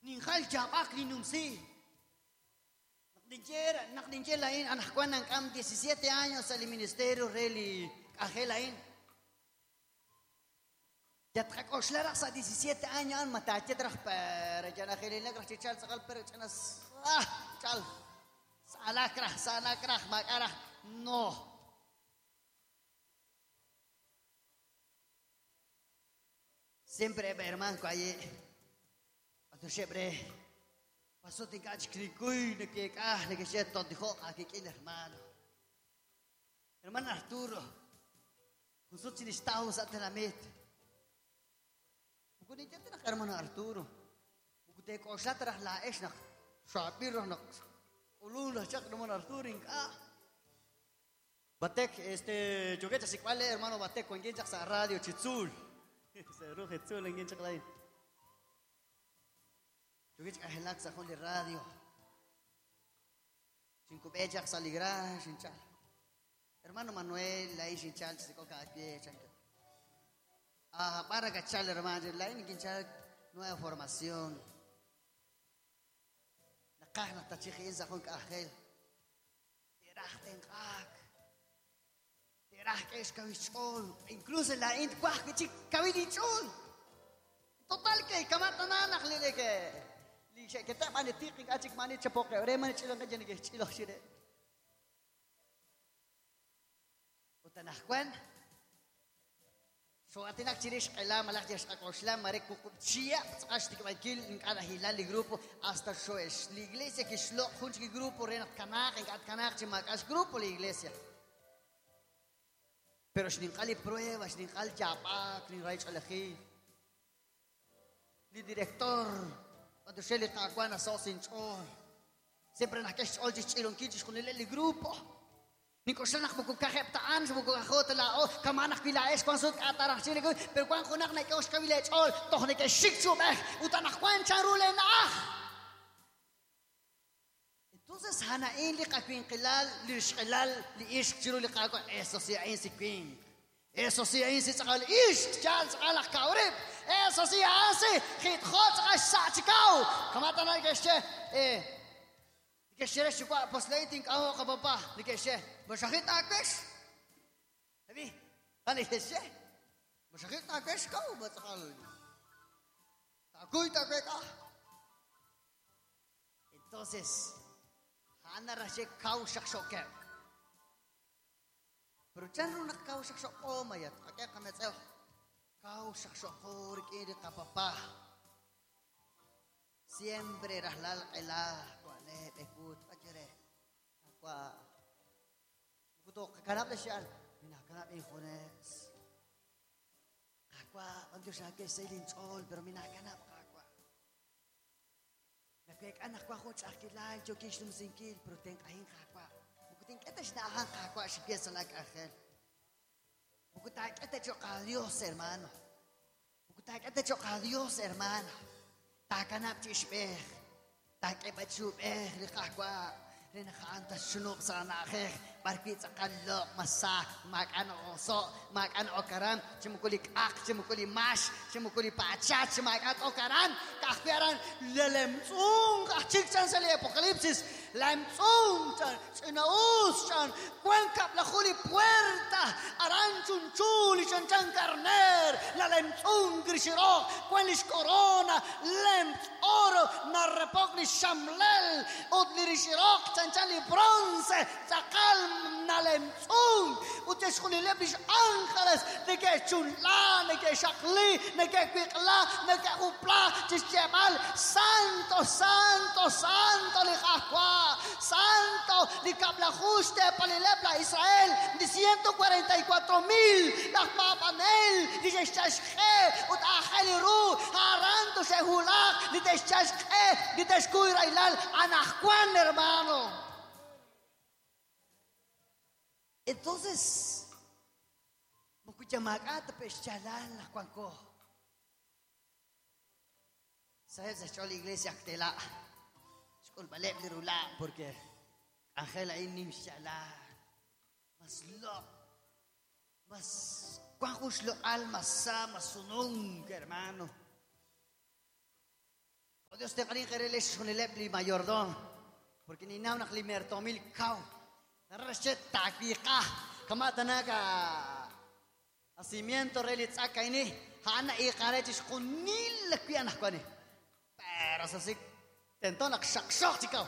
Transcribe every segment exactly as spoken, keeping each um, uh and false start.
Ninjal Chapak Linumsi. Nakdinjera lain anak ko ng kam diecisiete años sa ministerio reli kahelain. Jatrak oslarak sa diecisiete años matachet rak per jana khelilag rak chal sakal per chanas ah chal salakra salakra makara no. Siempre hermano ahí. Cuando siempre pasó de cach cricui de que ah de que se todo dijo aquí que hermano. Hermano Arturo. Nosotros estamos a la meta. Bukan itu nak hermano Arturo. Bukan te cosa tras la es nak. Sapir nak. Ulun lah cak hermano Arturo ah. Batek este yo que te cuál hermano Batek con quien sa radio Chitzul. Se ruge Chitzul en quien cak lain. Yo que ahilak sa con radio. Cinco bechak sa ligra sinchal. Hermano Manuel la sinchal se coca a pie chanca. Ah, para cachar hermano, la sinchal nueva formación. La carne ta chiquin sa con kahel. Tirah tengak. Tirah que es kawichol. Incluso la int kwah que chik kawichol. Total que kamata nanak lele que Lihat kita mana tiking acik mana cepok ya, orang mana cilok aja nih cilok sih deh. Utanah kuan, so atinak ciris kela malah jas akoslam mereka kukup cia, sekas tiga wakil ingkana hilal di grupo hasta so es. La iglesia que slo kunci di grupo renat kanak ingkat kanak cuma kas grupo la iglesia. Pero sininkali prueba, sininkali japa, sininkali calahi. Li director Quando c'è le taguana so sinchol. Sempre na kesh ol jichilon kijis kun le grupo. Ni ko sanak mo ko kahep taan mo ko khot la o kamanak pila es konsut atarah sini ko pero kwan kunak na kos kabile chol toh ne ke shikchu me utanak kwan charule na. Entonces hana in li qakwin qilal li shqilal li ish chiru li qaqo eso si ain si queen. Eso sí, ahí se saca el ish, ya se saca la cabrib. Eso sí, hace hit hot saca sachikau. Kamata na ikeshe, eh, ikeshe shikwa poslating aho kababa, ikeshe. Bashakit akes. Habi, ani ikeshe. Bashakit akes kau basakal. Takuy takeka. Entonces, hana rashe kau shakshokem. Pero jangan nak kau sakso oh mayat, akak kami tahu kau sakso horik ini kapapa. Siempre rahlal elah, kuale bekut ajere, akwa. Bukuto kanap lesian, mina kanap ini khones. Akwa, untuk saya selin chol, pero mina kanap akwa. Nakek anak kwa khot akilal, jokish lumsingkil, pero teng ahin akwa. Bukutin kita sudah ahang kakak sebiasa lagi akhir. Bukutin kita cokal Dios hermano. Bukutin kita cokal Dios hermano. Takanap cishbeh, takebat shubeh likakwa. Rinakanta sunok sa akhir. Barkit sa kalok masa makan oso makan okaran cimukulik ak cimukulik mash cimukulik pacat cimakan okaran kakpiaran lelemsung kacik chan sa apokalipsis lemsung chan sinaus chan cuencap la juli puerta aran chunchuli chan chan carner la lemsung grishirok cuelis corona lems oro narrepokli shamlel odlirishirok chan chan li bronce sakal nalemsung utes khulilebis ángeles de que chunla de que shakli de que kwikla de que upla chischemal santo santo santo li khakwa santo li kabla juste palilebla Israel de ciento cuarenta y cuatro mil la papanel di shashkhe ut akheliru haranto shehulak di shashkhe di teshkuira ilal anahkwan hermano. Entonces, buku jamaat tapos jalan lah kuangko. Saya sa iglesia Actela. Sekolah balik di rula porque Angela ini jalan. Mas lo, mas kuangko lo alma sa masunong hermano. Dios te kanin kereles kunilep li mayordomo. Porque ni naw naklimer tomil kau. Narashet takika. Kamata na ka asimiento relit sa kaini. Hana ikarechis kunil lakwian ako ni. Pero sa sik tento nakshakshak chikaw.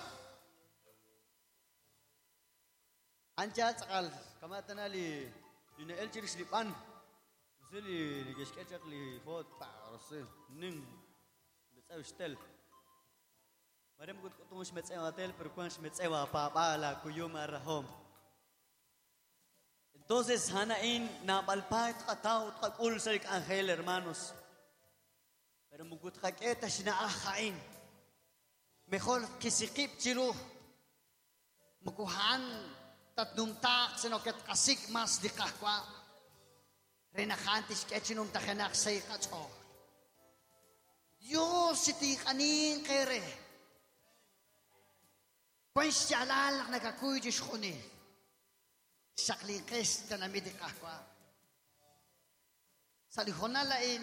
Anjat sakal kamata na li Yuna el chiris lipan. Sili ni gesketchak li fot parse ning. Betsa ustel. Madam gut kutung smetsa hotel pero kwan smetsa wa papa la kuyo marahom. Entonces hanain na balpait katao takul sa angel hermanos. Pero mugut kaketa sinaahain. Mejor kisikip chilu. Mukuhan tatlong tak sinoket kasik mas di kakwa. Renakantis ketchinum takenak say katso. Diyos iti kanin kere. Kwen siyalal nakakuy Diyos kuni. Saklingkes tanami di kakwa. Sa lihonalain.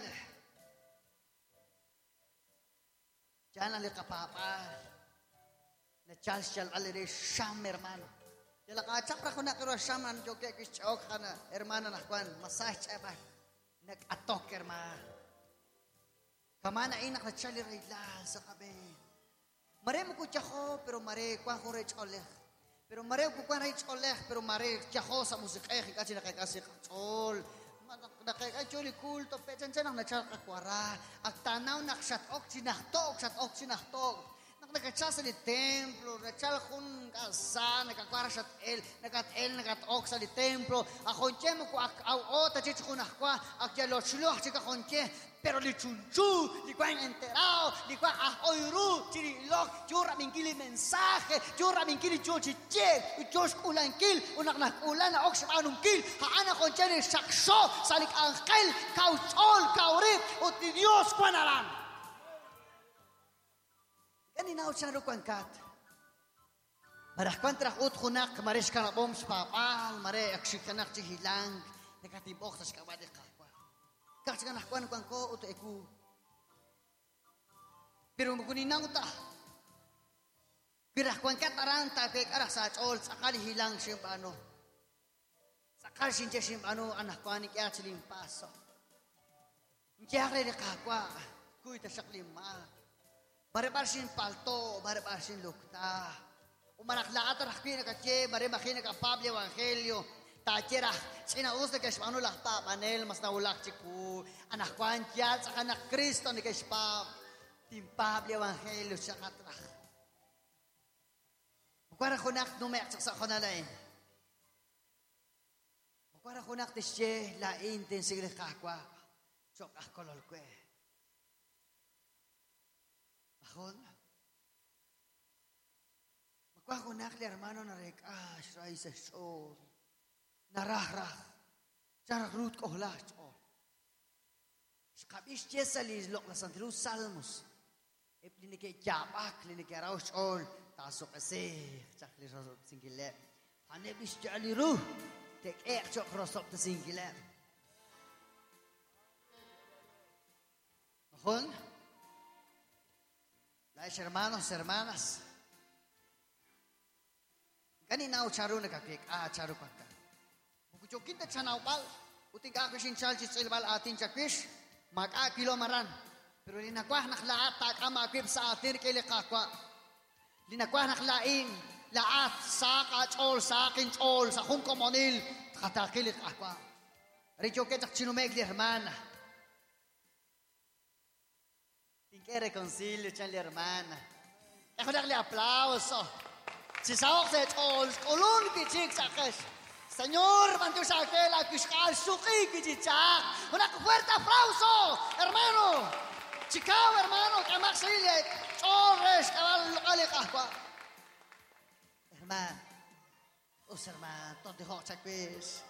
Diyan ali kapapa. Na Charles Chal alire siyam hermano. Jala ka chapra ko na karo shaman jo ke kis chok kana hermana na kwan masah chapa nag-atok herma. Kamana ina ka chali railal sa kabe. Mare mo ko chako pero mare kwa ko re choleh. Pero mare ko kwa re choleh pero mare chako sa musika eh kasi na kay kasi chol. Na kay choli cool to pe chan chan na chak kwara. Ak tanaw nak shot ok sinahtok shot ok sinahtok. Nagkatsa sa di templo, nagsal kung kasa, nagkakwara sa el, nagkat-el, nagkat-ok sa di templo, akonche mo ko ak-aw-o, tachit ko na kwa, ak-yalo-shilo, chika konche, pero li chunchu, li kwa yung enterao, li kwa ahoyru, chirilok, chura mingkili mensaje, chura mingkili chochiche, chos ulankil, unak nakulan na ok sa anungkil, haana konche ni saksyo, salik angkel, kauchol, kaurip, ut ni Diyos kwa naran. Kanina siya rukangkat. Marakwan trak ut kunak, maris karabom sa papal, mare aksikanak si hilang, nakatibok tas kabade kakwa. Kasi kanakwan kwan ko, uto eku. Pero maguninang uta. Pirakwan kataran, tapik arak sa achol, sakali hilang siyang ano. Sakali siya siyang ano, anak kwa ni kaya siling paso. Kaya kaya kakwa, kuy tasak lima. Bare-bare sin palto, bare-bare sin lukta. Umanaklat rakpi na katye, bare-baki na kapable evangelio. Tachera, sinaus na kaspano lakta, panel, mas naulak chiku. Anak kwantyat, sa kanak Kristo ni kaspam. Timpable evangelio sa katrak. Bukwara kunak numek sa konalain. Bukwara kunak tisye, lain tin sigre kakwa. Sok akolol kwe. Ahon. Magwa ko nakli hermano na rekas, ray sa shor. Nararah. Sarang root ko hula. Skabis jesa lizlok na santilu salmos. Ip linike japak, linike raus all. Taso kasi. Chakli rosop singile. Hanebis jali ru. Tek ek chok rosop ta singile. Ahon. Las hermanos, hermanas. Kanina o charo nakakik. Ah, charo pa ka. Bukuchokin ta chanaw pal. Uting kakushin chalchis ilbal atin chakwish. Mag-akilo maran. Pero linakwah naklaat tak amakwip sa atin kilikakwa. Linakwah naklain. Laat sa kachol, sa akin chol, sa kung komonil. Katakilik akwa. Richoket ak chinumegli hermana. Que reconcilio, chanle hermana. Dejo darle aplauso. Si sabes de todos, colón que chicos saques. Señor, mantu saque la kishkal suki que chichak. Una fuerte aplauso, hermano. Chicao, hermano, que más sile. Chorres, cabal, locale kahwa. Hermano, os hermano, tonte ho chakwish.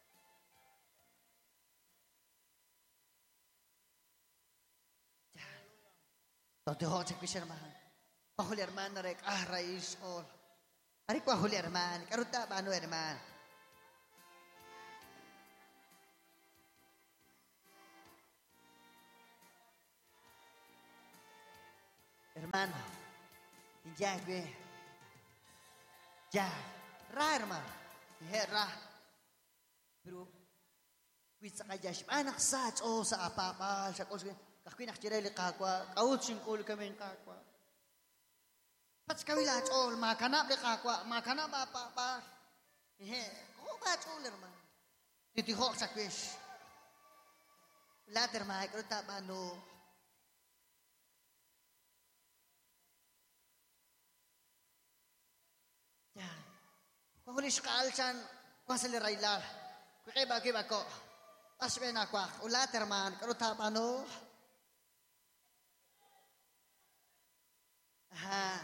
Tonte ho chakwish hermano. Pahuli hermano rek ah rais all. Ari ko huli hermano, karuta ba ano hermano? Hermano hermano. Ya, güey. Ya. Ra, hermano. Ya, ra. Pero, kuit sa kajash. Anak sa, oh, sa apapa. Sa kos, kakuy nakchireli kakwa. Kaut singkul kami kakwa. Pats kawila, oh, makanap li kakwa. Makanap apapa. Ya, oh, ba, oh, hermano. Titihok sa kwish. Lahat, hermano. Kaya tama, no. Ya. Kung huli sekal chan, kung sa lirayla, kung kaya bagi bako, asbe na kwa, ulat herman, karo tapano. Aha.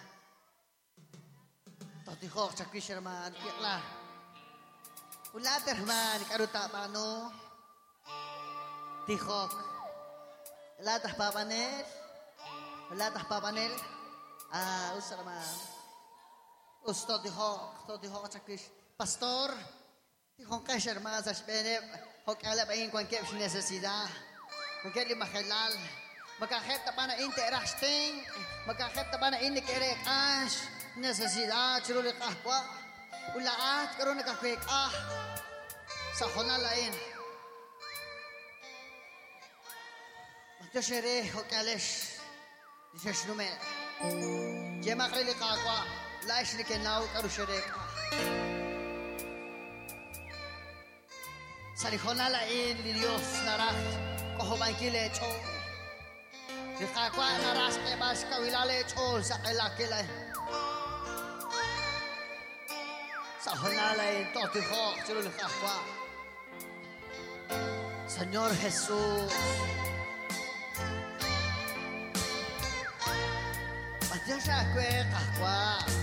Totihok sa kwish herman, kikla. Ulat herman, karo tapano. Tihok. Ulat ah papanel. Ulat ah papanel. Ah, usah herman. Usto tihok, to tihok sa kwish. Pastor, tihok ka siya herman sa spene. Hok alap ayin kung kaya siya necesidad. Kung kaya makilal. Magkakit na pa na interacting. Magkakit na pa na inikerek as. Necesidad, sirulik ahwa. Ulaat, karoon nagkakwek ah. Sa honalain. Magto siya re, hok alish. Disya sinume. Diya makrilik ahwa. Lais ni kenaw karoon siya re. Sa honalain ni Diyos narak. Kohobang kilecho. Dikakwa naras ke bas kawilale chol sa kilakilay. Sa honalay totihok silo dikakwa. Señor Jesús. Pati siya kwe kakwa.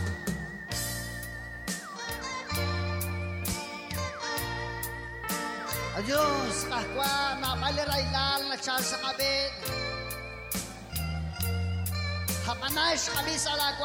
Adios kakwa napaliraylal na chal sa kabit. Hapanash kami sa lagwa.